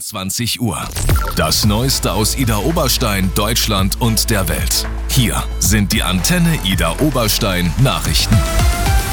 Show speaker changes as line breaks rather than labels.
22 Uhr. Das Neueste aus Idar Oberstein, Deutschland und der Welt. Hier sind die Antenne Idar Oberstein Nachrichten.